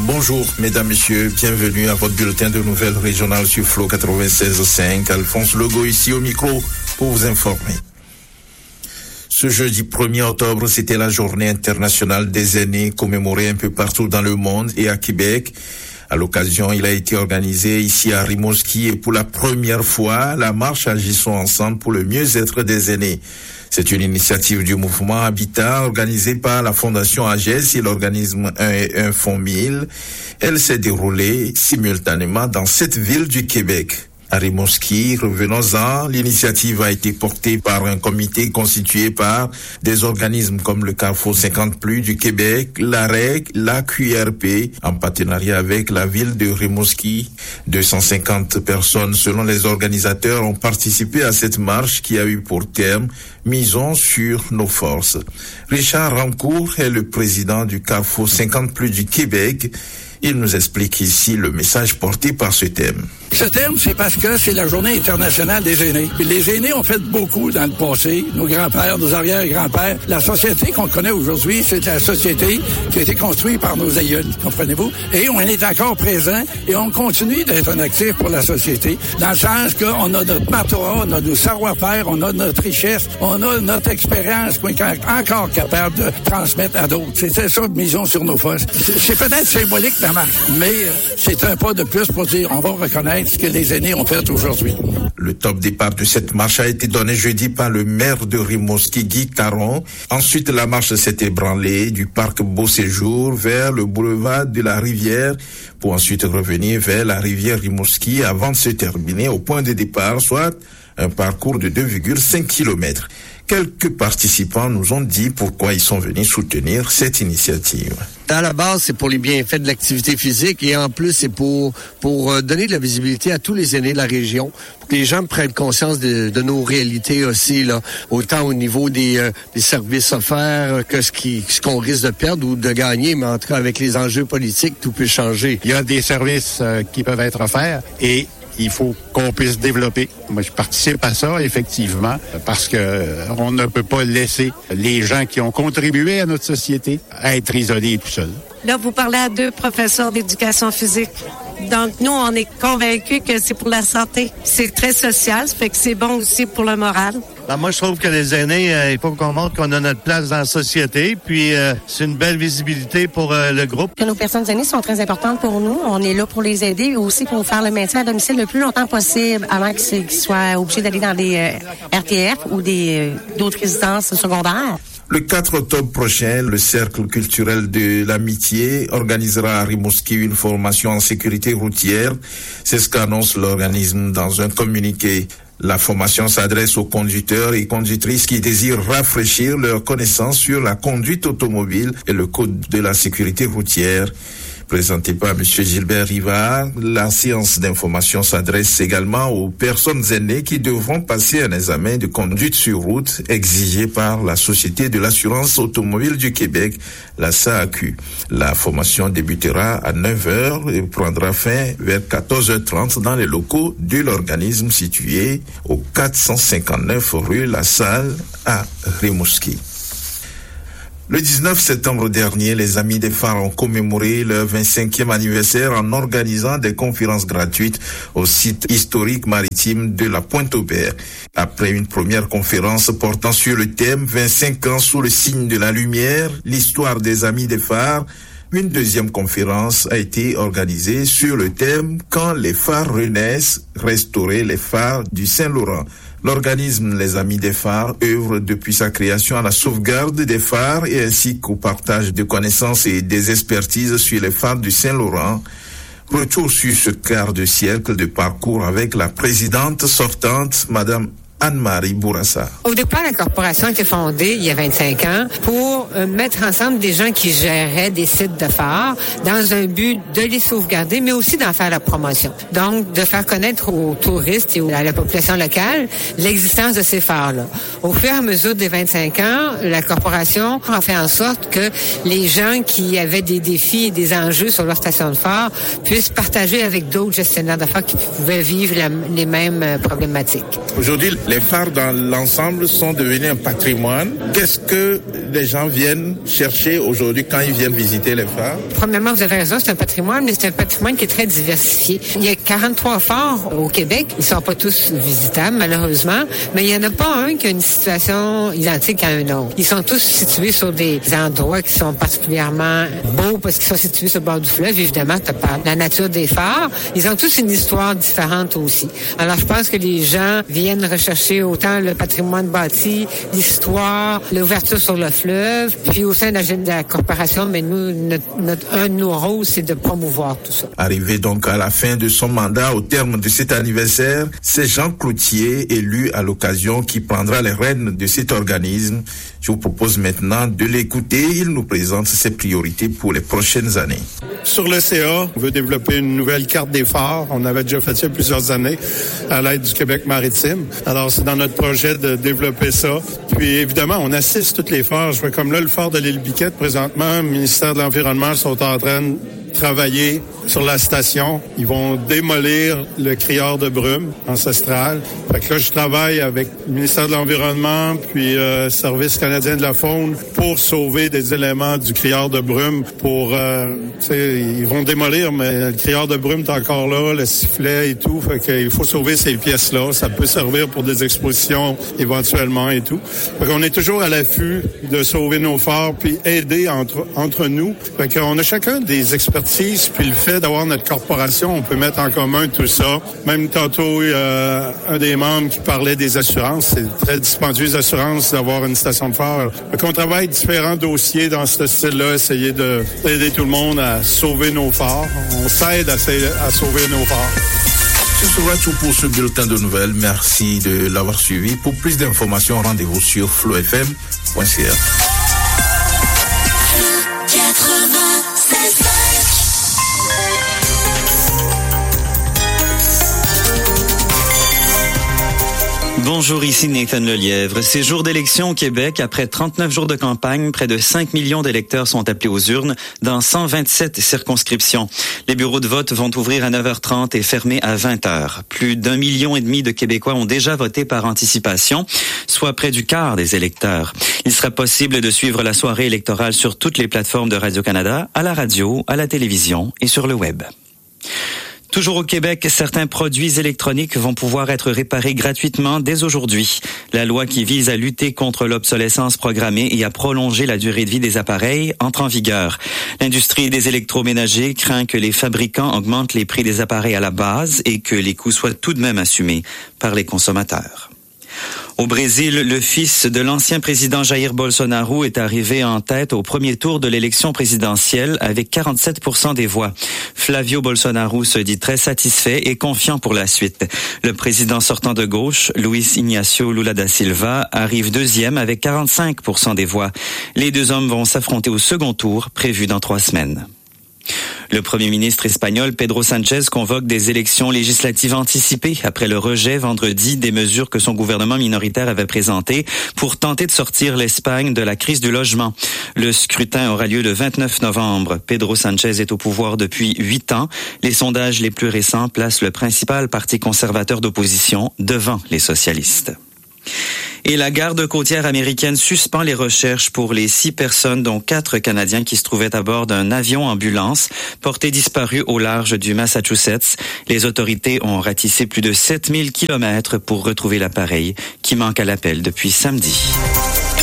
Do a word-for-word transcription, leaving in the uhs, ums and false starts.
Bonjour, mesdames, messieurs, bienvenue à votre bulletin de nouvelles régionales sur Flow quatre-vingt-seize virgule cinq. Alphonse Legault ici au micro pour vous informer. Ce jeudi premier octobre, c'était la journée internationale des aînés commémorée un peu partout dans le monde et à Québec. À l'occasion, il a été organisé ici à Rimouski et pour la première fois, la marche Agissons ensemble pour le mieux-être des aînés. C'est une initiative du mouvement Habitat organisée par la Fondation A G E S et l'organisme un et un Fonds mille. Elle s'est déroulée simultanément dans sept villes du Québec. À Rimouski, revenons-en, l'initiative a été portée par un comité constitué par des organismes comme le Carrefour cinquante plus du Québec, l'A R E C, la Q R P, en partenariat avec la ville de Rimouski. deux cent cinquante personnes, selon les organisateurs, ont participé à cette marche qui a eu pour terme « Misons sur nos forces ». Richard Rancourt est le président du Carrefour cinquante plus du Québec. Il nous explique ici le message porté par ce thème. Ce thème, c'est parce que c'est la journée internationale des aînés. Puis les aînés ont fait beaucoup dans le passé, nos grands-pères, nos arrière-grands-pères. La société qu'on connaît aujourd'hui, c'est la société qui a été construite par nos aïeuls, comprenez-vous? Et on est encore présent et on continue d'être un actif pour la société, dans le sens qu'on a notre marteau, on a nos savoir-faire, on a notre richesse, on a notre expérience qu'on est encore capable de transmettre à d'autres. C'est ça, misons sur nos forces. C'est peut-être symbolique la marche, mais c'est un pas de plus pour dire on va reconnaître ce que les aînés ont fait aujourd'hui. Le top départ de cette marche a été donné jeudi par le maire de Rimouski, Guy Caron. Ensuite, la marche s'est ébranlée du parc Beau Séjour vers le boulevard de la Rivière pour ensuite revenir vers la rivière Rimouski avant de se terminer au point de départ, soit un parcours de deux virgule cinq kilomètres. Quelques participants nous ont dit pourquoi ils sont venus soutenir cette initiative. À la base, c'est pour les bienfaits de l'activité physique et en plus, c'est pour pour donner de la visibilité à tous les aînés de la région, pour que les gens prennent conscience de, de nos réalités aussi, là, autant au niveau des, euh, des services offerts que ce qui ce qu'on risque de perdre ou de gagner, mais en tout cas, avec les enjeux politiques, tout peut changer. Il y a des services euh, qui peuvent être offerts et il faut qu'on puisse développer. Moi, je participe à ça, effectivement, parce que euh, on ne peut pas laisser les gens qui ont contribué à notre société être isolés tout seuls. Là, vous parlez à deux professeurs d'éducation physique. Donc, nous, on est convaincus que c'est pour la santé. C'est très social, ça fait que c'est bon aussi pour le moral. Ben, moi, je trouve que les aînés, euh, il faut qu'on montre qu'on a notre place dans la société, puis euh, c'est une belle visibilité pour euh, le groupe. Que nos personnes aînées sont très importantes pour nous. On est là pour les aider et aussi pour faire le maintien à domicile le plus longtemps possible avant qu'ils soient obligés d'aller dans des euh, R T F ou des euh, d'autres résidences secondaires. Le quatre octobre prochain, le Cercle culturel de l'amitié organisera à Rimouski une formation en sécurité routière. C'est ce qu'annonce l'organisme dans un communiqué. La formation s'adresse aux conducteurs et conductrices qui désirent rafraîchir leurs connaissances sur la conduite automobile et le code de la sécurité routière. Présenté par M. Gilbert Rivard, la séance d'information s'adresse également aux personnes aînées qui devront passer un examen de conduite sur route exigé par la Société de l'assurance automobile du Québec, la S A A Q. La formation débutera à neuf heures et prendra fin vers quatorze heures trente dans les locaux de l'organisme situé au quatre cent cinquante-neuf rue La Salle à Rimouski. Le dix-neuf septembre dernier, les Amis des phares ont commémoré leur vingt-cinquième anniversaire en organisant des conférences gratuites au site historique maritime de la Pointe-Aubert. Après une première conférence portant sur le thème « vingt-cinq ans sous le signe de la lumière, l'histoire des Amis des phares », une deuxième conférence a été organisée sur le thème « Quand les phares renaissent, restaurer les phares du Saint-Laurent ». L'organisme Les Amis des phares œuvre depuis sa création à la sauvegarde des phares et ainsi qu'au partage de connaissances et des expertises sur les phares du Saint-Laurent. Retour sur ce quart de siècle de parcours avec la présidente sortante, Madame Anne-Marie Bourassa. Au départ, la corporation a été fondée il y a vingt-cinq ans pour euh, mettre ensemble des gens qui géraient des sites de phares dans un but de les sauvegarder, mais aussi d'en faire la promotion. Donc, de faire connaître aux touristes et à la population locale l'existence de ces phares-là. Au fur et à mesure des vingt-cinq ans, la corporation a fait en sorte que les gens qui avaient des défis et des enjeux sur leur station de phare puissent partager avec d'autres gestionnaires d'affaires qui pouvaient vivre la, les mêmes problématiques. Aujourd'hui, Les phares dans l'ensemble sont devenus un patrimoine. Qu'est-ce que les gens viennent chercher aujourd'hui quand ils viennent visiter les phares? Premièrement, vous avez raison, c'est un patrimoine, mais c'est un patrimoine qui est très diversifié. Il y a quarante-trois phares au Québec. Ils sont pas tous visitables, malheureusement, mais il y en a pas un qui a une situation identique à un autre. Ils sont tous situés sur des endroits qui sont particulièrement beaux parce qu'ils sont situés sur le bord du fleuve. Évidemment, tu parles de la nature des phares. Ils ont tous une histoire différente aussi. Alors, je pense que les gens viennent rechercher autant le patrimoine bâti, l'histoire, l'ouverture sur le fleuve, puis au sein de la, de la corporation, mais nous, notre, notre, un de nos rôles, c'est de promouvoir tout ça. Arrivé donc à la fin de son mandat, au terme de cet anniversaire, c'est Jean Cloutier, élu à l'occasion, qui prendra les rênes de cet organisme. Je vous propose maintenant de l'écouter. Il nous présente ses priorités pour les prochaines années. Sur le C A, on veut développer une nouvelle carte des phares. On avait déjà fait ça plusieurs années à l'aide du Québec maritime. Alors, c'est dans notre projet de développer ça. Puis, évidemment, on assiste toutes les phares. Je vois comme là, le phare de l'île Biquette, présentement, le ministère de l'Environnement sont en train de travailler sur la station. Ils vont démolir le criard de brume ancestral. Fait que là, je travaille avec le ministère de l'Environnement puis euh, Service canadien de la faune pour sauver des éléments du criard de brume pour, euh, tu sais, ils vont démolir, mais le criard de brume est encore là, le sifflet et tout. Fait qu'il faut sauver ces pièces-là. Ça peut servir pour des expositions éventuellement et tout. Fait qu'on est toujours à l'affût de sauver nos phares puis aider entre, entre nous. Fait qu'on a chacun des expertises puis le fait d'avoir notre corporation, on peut mettre en commun tout ça. Même tantôt, il y a un des membres qui parlait des assurances. C'est très dispendieux, les assurances, d'avoir une station de phare. Fait qu'on travaille différents dossiers dans ce style-là, essayer de, d'aider tout le monde à sauver nos phares. On s'aide à, à sauver nos phares. Ce sera tout pour ce bulletin de nouvelles. Merci de l'avoir suivi. Pour plus d'informations, rendez-vous sur flow f m point c a. Bonjour, ici Nathan Lelièvre. C'est jour d'élection au Québec. Après trente-neuf jours de campagne, près de cinq millions d'électeurs sont appelés aux urnes dans cent vingt-sept circonscriptions. Les bureaux de vote vont ouvrir à neuf heures trente et fermer à vingt heures. Plus d'un million et demi de Québécois ont déjà voté par anticipation, soit près du quart des électeurs. Il sera possible de suivre la soirée électorale sur toutes les plateformes de Radio-Canada, à la radio, à la télévision et sur le web. Toujours au Québec, certains produits électroniques vont pouvoir être réparés gratuitement dès aujourd'hui. La loi qui vise à lutter contre l'obsolescence programmée et à prolonger la durée de vie des appareils entre en vigueur. L'industrie des électroménagers craint que les fabricants augmentent les prix des appareils à la base et que les coûts soient tout de même assumés par les consommateurs. Au Brésil, le fils de l'ancien président Jair Bolsonaro est arrivé en tête au premier tour de l'élection présidentielle avec quarante-sept pour cent des voix. Flavio Bolsonaro se dit très satisfait et confiant pour la suite. Le président sortant de gauche, Luiz Inácio Lula da Silva, arrive deuxième avec quarante-cinq pour cent des voix. Les deux hommes vont s'affronter au second tour, prévu dans trois semaines. Le premier ministre espagnol Pedro Sánchez convoque des élections législatives anticipées après le rejet vendredi des mesures que son gouvernement minoritaire avait présentées pour tenter de sortir l'Espagne de la crise du logement. Le scrutin aura lieu le vingt-neuf novembre. Pedro Sánchez est au pouvoir depuis huit ans. Les sondages les plus récents placent le principal parti conservateur d'opposition devant les socialistes. Et la garde côtière américaine suspend les recherches pour les six personnes, dont quatre Canadiens qui se trouvaient à bord d'un avion ambulance porté disparu au large du Massachusetts. Les autorités ont ratissé plus de sept mille kilomètres pour retrouver l'appareil qui manque à l'appel depuis samedi.